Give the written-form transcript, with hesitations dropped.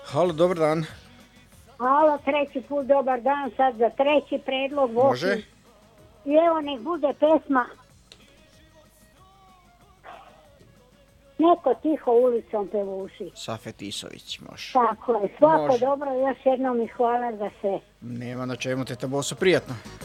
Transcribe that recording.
Halo, dobar dan. Halo, treći put dobar dan, sad za treći predlog. Može? I evo nek bude pesma Neko tiho ulicom pevuši. Safet Isović, može. Tako je, svako Može. dobro, još jednom i hvala za sve. Nema na čemu, teta Boso, prijatno.